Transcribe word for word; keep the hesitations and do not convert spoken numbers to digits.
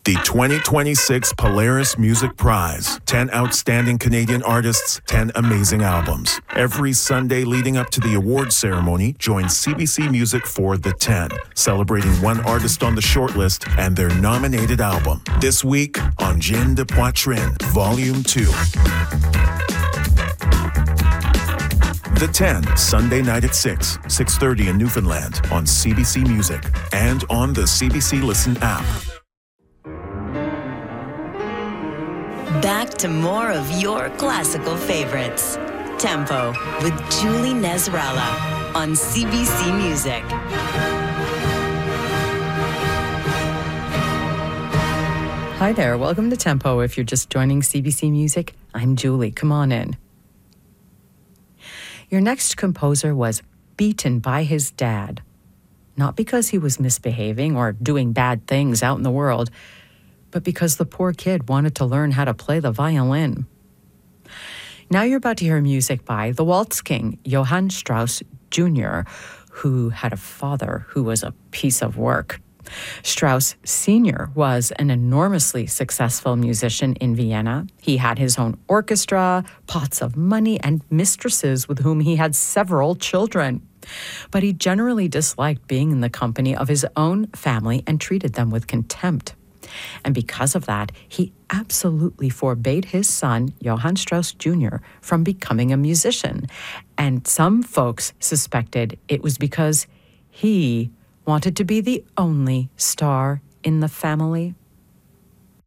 The twenty twenty-six Polaris Music Prize. ten outstanding Canadian artists, ten amazing albums. Every Sunday leading up to the award ceremony, join C B C Music for The ten, celebrating one artist on the shortlist and their nominated album. This week on Gin de Poitrine, Volume two. The ten, Sunday night at six, six thirty in Newfoundland on C B C Music and on the C B C Listen app. Back to more of your classical favorites. Tempo with Julie Nezralla on C B C Music. Hi there, welcome to Tempo. If you're just joining C B C Music, I'm Julie. Come on in. Your next composer was beaten by his dad. Not because he was misbehaving or doing bad things out in the world, but because the poor kid wanted to learn how to play the violin. Now you're about to hear music by the Waltz King, Johann Strauss Junior, who had a father who was a piece of work. Strauss Senior was an enormously successful musician in Vienna. He had his own orchestra, pots of money, and mistresses with whom he had several children. But he generally disliked being in the company of his own family and treated them with contempt. And because of that, he absolutely forbade his son, Johann Strauss Junior, from becoming a musician. And some folks suspected it was because he wanted to be the only star in the family.